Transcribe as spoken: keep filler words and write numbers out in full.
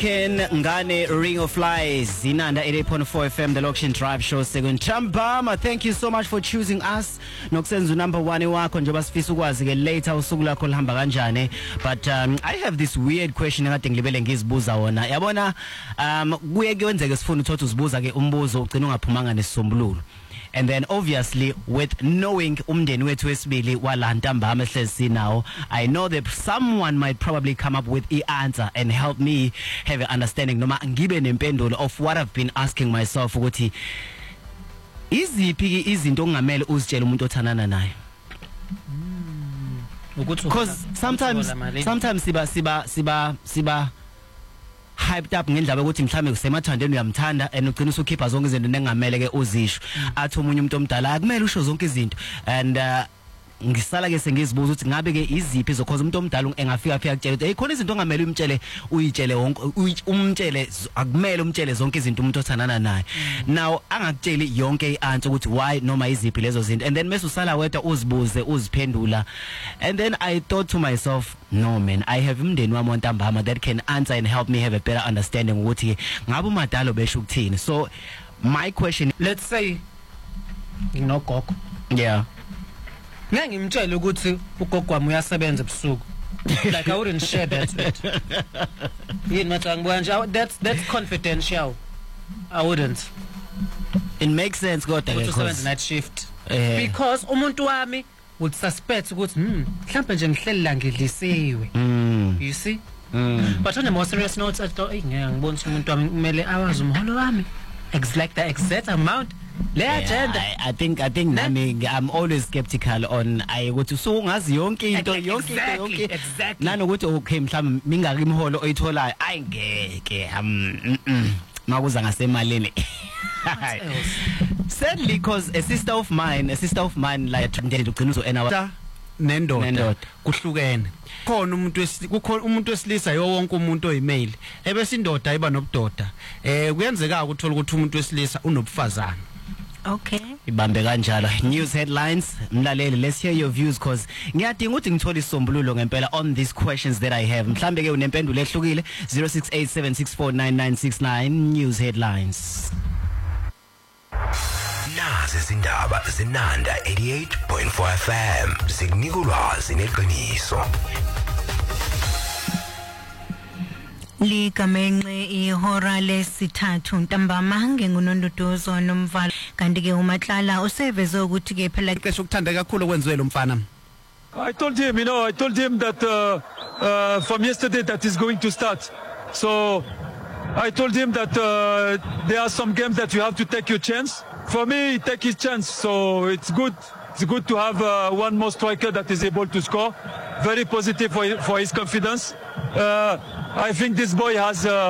Ken Ngane Ring of Flies Zinanda eighty-eight point four F M the Location Drive Show second Chambama. Thank you so much for choosing us. Nokusenza number one wakho njengoba sifisa ukwazi ke later usuku lakho lihamba kanjani. But um, I have this weird question ekade ngilibele ngizibuza wona. Yabona um kuye kwenzeke sifuna uthothi uzibuza ke umbuzo ugcina ungaphumanga nesisombululo. And then obviously with knowing umndeni wethu wesibili walantambama ehlezi nawo, I know that someone might probably come up with the answer and help me have an understanding noma ngibe nempendulo of what I've been asking myself ukuthi iziphi izinto ongamele uzitshela umuntu othandana naye. Because sometimes sometimes siba siba siba siba hyped up ngendaba ukuthi mhlambe kusemathandeni uyamthanda and ugcina usukhipha zonke izinto nengamele ke uzisho athi omunye umuntu omdala akumele usho zonke izinto and uh, ngisala ke sengizibuza ukuthi ngabe ke iziphi zokhoza umuntu omdala engafika phika kutshela ukuthi hey khona izinto ongamele umtshele uyitshele wonke umtshele akumele umtshele zonke izinto umuntu othandana naye. Now angakutsheli yonke ianswer ukuthi why noma iziphi lezo zinto and then mase usala wedwa uzibuze uziphendula and then I thought to myself no man, I have umndeni wami ontambama that can answer and help me have a better understanding ukuthi ngabe umadalo besho ukuthini. So my question, let's say nginogogo, yeah, ngeke ngimtshele ukuthi ugogo wami uyasebenza ebusuku. Like I wouldn't share that with yini mathangibona nje, that's that's confidential. I wouldn't. It makes sense kodwa ke because night shift uh, because umuntu wami would suspect ukuthi hmm mhlambe nje ngihleli la ngidlisiwe. mm. You see? Mm. But on a more serious note, I thought hey ngeke ngibona ukuthi umuntu wami kumele awazi umholo wami exact the exact amount. Yeah, I, I think I think nami I'm always skeptical on I ukuthi so ngazi yonke into yonke into yonke exactly nanokuthi okay mhlawumbe mingaki imholo oyitholayo ayingeke um makuza ngasemalini. Sadly because a sister of mine a sister of mine like ugcina uzo ena nendoda kuhlukene khona umuntu kukhona umuntu wesilisa yo wonke umuntu oyimale ebese indoda iba nobudoda eh kuyenzeka ukuthola ukuthi umuntu wesilisa unobufazana. Okay, ibambe kanjalo. News headlines mlaleli, let's hear your views cause ngiyadinga ukuthi ngithole isombululo ngempela on these questions that I have. Mhlambe ke unempendulo ehlukile. zero six eight seven six four nine nine six nine. News headlines. Nazi izindaba zinanda eighty-eight point four F M zikunika ulwazi neqiniso. Ligamenxe ihora lesithathu ntambama ngengunondodozo nomvalo kanti ke umahlala useveze ukuthi ke phela kesho ukuthanda kakhulu okwenziwe lo mfana. I told him, you know, I told him that uh, uh, from yesterday that is going to start. So I told him that uh, there are some games that you have to take your chance. For me, he take his chance. So it's good. It's good to have uh, one more striker that is able to score. Very positive for, for his confidence. Uh, I think this boy has uh,